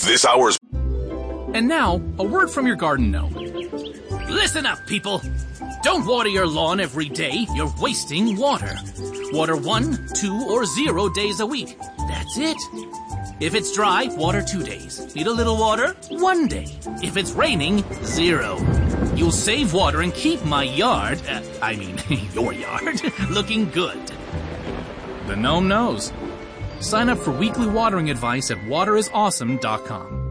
This hour's... And now, a word from your garden gnome. Listen up, people. Don't water your lawn every day. You're wasting water. Water 1, 2, or 0 days a week. That's it. If it's dry, water 2 days. Need a little water? 1 day. If it's raining, 0. You'll save water and keep my yard, your yard, looking good. The gnome knows. Sign up for weekly watering advice at waterisawesome.com.